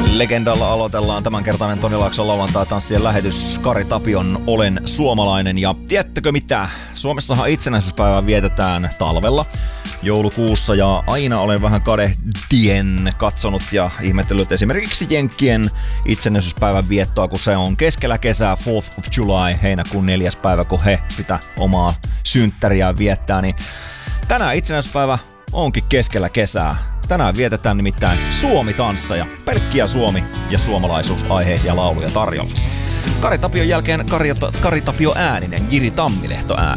Legendalla aloitellaan tämänkertainen Toni Laakson lauantai-tanssien lähetys. Kari Tapion Olen suomalainen. Ja tiedättekö mitä? Suomessahan itsenäisyyspäivää vietetään talvella joulukuussa ja aina olen vähän kadehdien katsonut ja ihmetellyt esimerkiksi Jenkkien itsenäisyyspäivän viettoa, kun se on keskellä kesää, 4th of July, heinäkuun 4. päivä, kun he sitä omaa synttäriään viettää, niin tänään itsenäisyyspäivä onkin keskellä kesää. Tänään vietetään nimittäin Suomi-tansseja, pelkkiä Suomi- ja suomalaisuusaiheisia lauluja tarjolla. Kari Tapion jälkeen Kari Tapio ääninen, Jiri Tammilehto ääni.